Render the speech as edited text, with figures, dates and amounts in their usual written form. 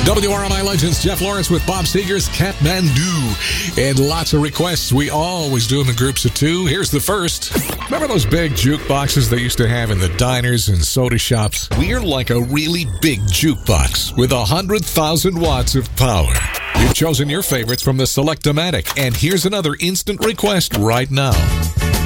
WRMI Legends, Jeff Lawrence with Bob Seger's Kathmandu. And lots of requests. We always do them in groups of two. Here's the first. Remember those big jukeboxes they used to have in the diners and soda shops? We're like a really big jukebox with 100,000 watts of power. You've chosen your favorites from the Select-O-Matic. And here's another instant request right now.